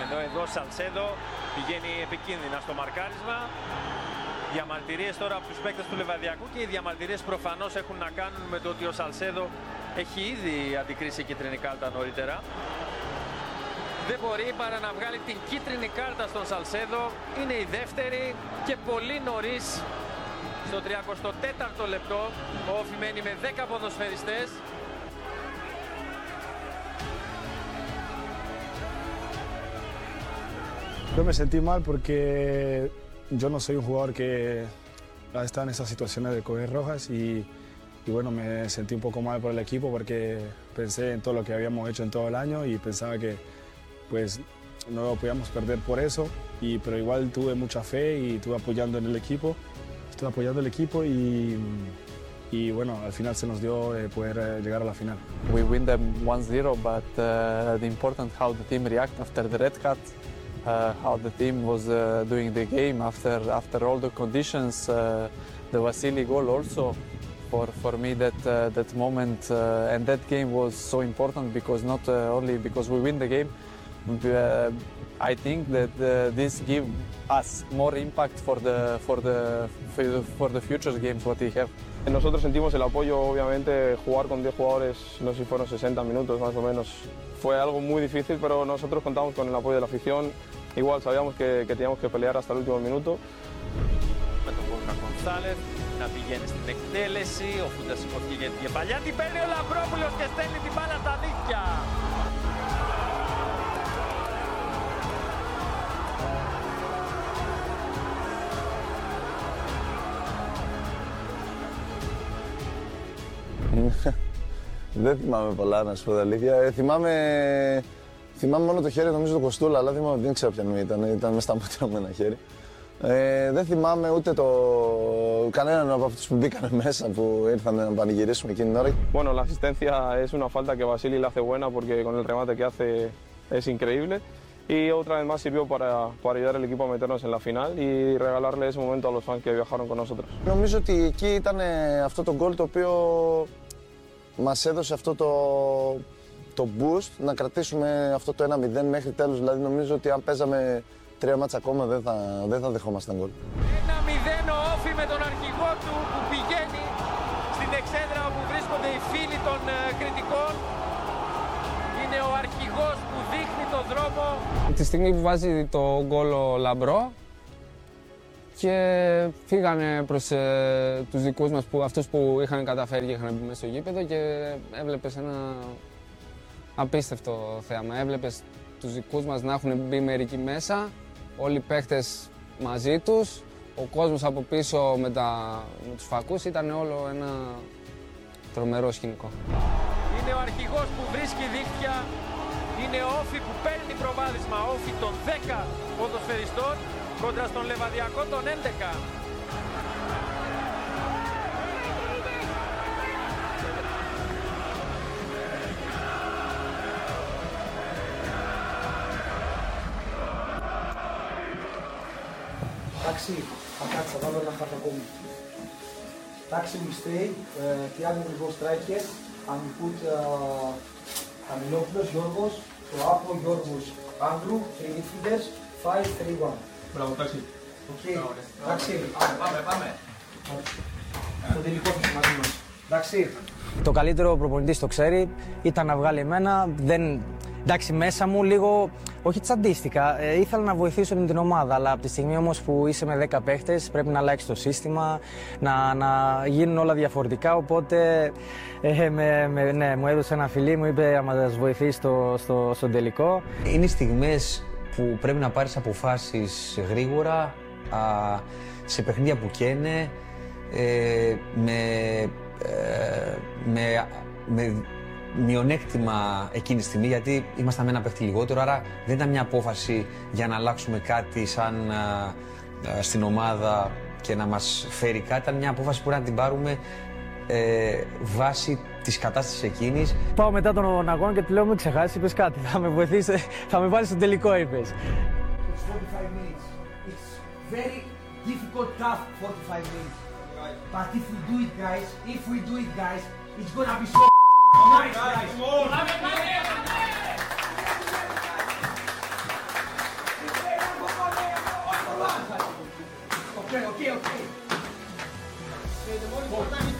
Ενώ εδώ Σαλσέδο πηγαίνει επικίνδυνα στο μαρκάρισμα. Διαμαρτυρίες τώρα από τους παίκτες του Λεβαδιακού και οι διαμαρτυρίες προφανώς έχουν να κάνουν με το ότι ο Σαλσέδο έχει ήδη αντικρίσει κίτρινη κάρτα νωρίτερα. Δεν μπορεί παρά να βγάλει την κίτρινη κάρτα στον Σαλσέδο. Είναι η δεύτερη και πολύ νωρίς. Στο 34ο λεπτό ο Όφι μένει με 10 ποδοσφαιριστές. Yo me sentí mal porque yo no soy un jugador que está en esas situaciones de coger rojas y bueno, me sentí un poco mal por el equipo porque pensé en todo lo que habíamos hecho en todo el año y pensaba que pues no lo podíamos perder por eso, pero igual tuve mucha fe y estuve apoyando en el equipo, y bueno, al final se nos dio poder llegar a la final. We win them 1-0, but the important how the team react after the red card. How the team was doing the game after all the conditions, the Vasily goal also for me that moment and that game was so important because not only because we win the game, I think that this give us more impact for the future games what we have. Nosotros sentimos el apoyo, obviamente jugar con 10 jugadores, no sé si fueron 60 minutos más o menos, fue algo muy difícil, pero nosotros contamos con el apoyo de la afición. Igual sabíamos que teníamos que pelear hasta el último minuto. Με τον Κόρκα Κονσάλεφ να πηγαίνει στην εκτέλεση, ο Φούντας υποφύγει την παλιά, την παίρνει ο Λαμπρόπουλος και στέλνει την μπάλα στα δίχτυα. Δεν θυμάμαι πολλά, να σου πω την αλήθεια. Θυμάμαι μόνο το χέρι, νομίζω το Κοστούλα, αλλά δεν ξέρω ποιανού ήταν μέσα στα μούτρα μου ένα χέρι. Δεν θυμάμαι ούτε κανέναν από αυτούς που μπήκαν μέσα, που ήρθαν να πανηγυρίσουμε εκείνη την ώρα. Bueno, la asistencia es una falta que Vasily la hace buena porque con el remate que hace es increíble. Y otra vez más sirvió para ayudar al equipo a meternos en la final y regalarle ese momento a los fans que viajaron con nosotros. Νομίζω ότι εκεί ήταν αυτό το γκολ το οποίο μας έδωσε αυτό το boost να κρατήσουμε αυτό το 1-0 μέχρι τέλους. Δηλαδή νομίζω ότι αν παίζαμε 3 μάτσα ακόμα δεν θα δεχόμασταν γκολ. 1-0 ο Όφι με τον αρχηγό του που πηγαίνει στην εξέδρα όπου βρίσκονται οι φίλοι των κριτικών. Είναι ο αρχηγός που δείχνει το δρόμο. Τη στιγμή που βάζει το γκολ ο Λαμπρό και φύγανε προς τους δικούς μας, αυτούς που είχαν καταφέρει και είχαν μπει μέσα στο γήπεδο, και έβλεπες ένα απίστευτο θέαμα. Έβλεπες τους δικούς μας να έχουν μπει μερικοί μέσα, όλοι οι παίχτες μαζί τους, ο κόσμος από πίσω με τους φακούς, ήταν όλο ένα τρομερό σκηνικό. Είναι ο αρχηγός που βρίσκει δίχτυα, είναι ο Όφι που παίρνει προβάδισμα, Όφι των 10 ποδοσφαιριστών κόντρα στον Λεβαδιακό των 11. Εντάξει, θα κάτσει, θα βάλω ένα χαρτακόμι. Εντάξει, we stay, Thiago will go striker, and we put Αμιλόπουλος, Γιώργος, το Άπο, Γιώργος, Άντρου, 3 midfielders, 5-3-1. Μπράβο, εντάξει. Οκ, εντάξει. Πάμε. Στο τελικό θα μαζί μας. Εντάξει. Το καλύτερο προπονητής το ξέρει, ήταν να βγάλει εμένα, εντάξει, μέσα μου λίγο, όχι τσαντίστηκα, ήθελα να βοηθήσω την ομάδα, αλλά από τη στιγμή όμως που είσαι με 10 παίχτες πρέπει να αλλάξει το σύστημα, να γίνουν όλα διαφορετικά, οπότε μου έδωσε ένα φιλί, μου είπε άμα μας βοηθήσει στο τελικό. Είναι στιγμές που πρέπει να πάρεις αποφάσεις γρήγορα, σε παιχνίδια που καίνε, με μειονέκτημα εκείνη τη στιγμή, γιατί ήμασταν με ένα παίχτη λιγότερο, άρα δεν ήταν μια απόφαση για να αλλάξουμε κάτι σαν στην ομάδα και να μας φέρει κάτι. Ήταν μια απόφαση που πρέπει να την πάρουμε βάσει της κατάστασης εκείνης. Πάω μετά τον αγώνα και του λέω: μην ξεχάσεις, είπες κάτι, θα με βοηθήσει, θα με βάλεις στο τελικό, είπες. It's 45 minutes. It's very difficult, tough 45 minutes. But if we do it, guys, it's gonna be so nice, guys. Okay. The more important